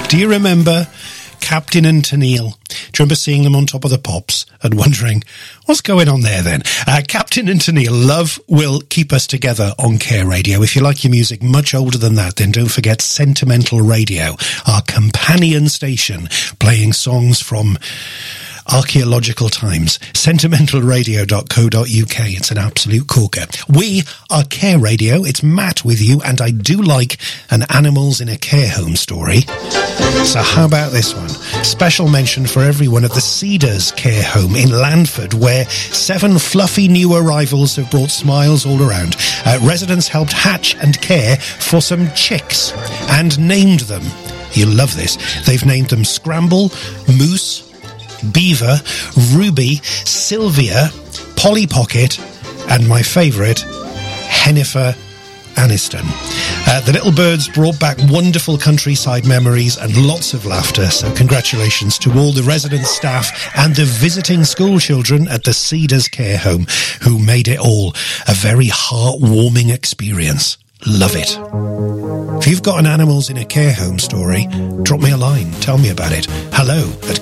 Do you remember Captain and Tennille? Do you remember seeing them on Top of the Pops and wondering, what's going on there then? Captain and Tennille, Love Will Keep Us Together on Care Radio. If you like your music much older than that, then don't forget Sentimental Radio, our companion station, playing songs from archaeological times. Sentimentalradio.co.uk. It's an absolute corker. We are Care Radio. It's Matt with you, and I do like an Animals in a Care Home story. So how about this one? Special mention for everyone at the Cedars Care Home in Landford, where 7 fluffy new arrivals have brought smiles all around. Residents helped hatch and care for some chicks and named them. You'll love this. They've named them Scramble, Moose, Beaver, Ruby, Sylvia, Polly Pocket, and my favourite, Hennifer Aniston. The little birds brought back wonderful countryside memories and lots of laughter, so congratulations to all the resident staff and the visiting school children at the Cedars Care Home who made it all a very heartwarming experience. Love it. If you've got an Animals in a Care Home story, drop me a line. Tell me about it. Hello